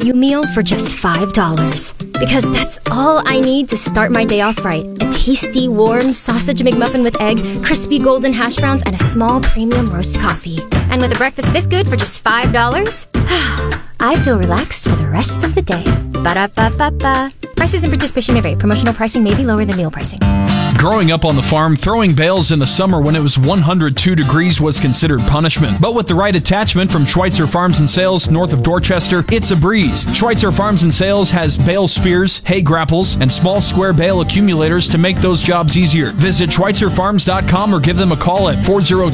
value meal for just $5. Because that's all I need to start my day off right. A tasty, warm sausage McMuffin with egg, crispy golden hash browns, and a small premium roast coffee. And with a breakfast this good for just $5, I feel relaxed for the rest of the day. Ba-da-ba-ba-ba. Prices and participation may vary. Promotional pricing may be lower than meal pricing. Growing up on the farm, throwing bales in the summer when it was 102 degrees was considered punishment. But with the right attachment from Schweitzer Farms and Sales north of Dorchester, it's a breeze. Schweitzer Farms and Sales has bale spears, hay grapples, and small square bale accumulators to make those jobs easier. Visit schweitzerfarms.com or give them a call at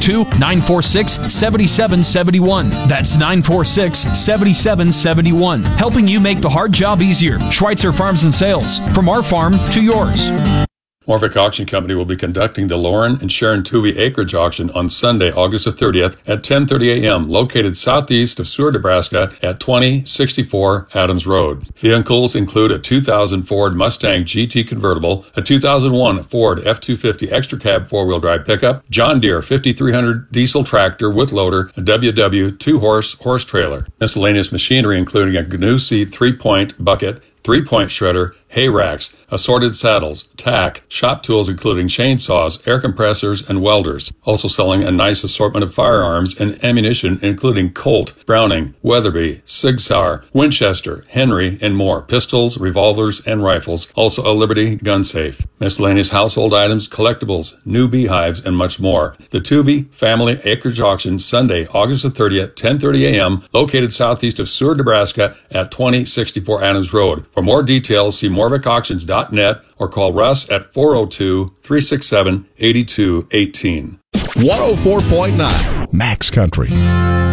402-946-7771. That's 946-7771. Helping you make the hard job easier. Schweitzer Farms and Sales. From our farm to yours. Morvick Auction Company will be conducting the Lauren and Sharon Tuvey Acreage Auction on Sunday, August the 30th at 10:30 a.m., located southeast of Seward, Nebraska at 2064 Adams Road. Vehicles include a 2000 Ford Mustang GT convertible, a 2001 Ford F-250 extra cab four-wheel drive pickup, John Deere 5300 diesel tractor with loader, a WW 2-horse trailer. Miscellaneous machinery including a GNU C 3-point bucket, 3-point shredder, hay racks, assorted saddles, tack, shop tools including chainsaws, air compressors, and welders. Also selling a nice assortment of firearms and ammunition including Colt, Browning, Weatherby, Sig Sauer, Winchester, Henry, and more. Pistols, revolvers, and rifles. Also a Liberty gun safe. Miscellaneous household items, collectibles, new beehives, and much more. The Tuvey Family Acreage Auction, Sunday, August the 30th, 10:30 a.m., located southeast of Seward, Nebraska at 2064 Adams Road. For more details, see MorvickAuctions.net or call Russ at 402-367-8218. 104.9 Max Country.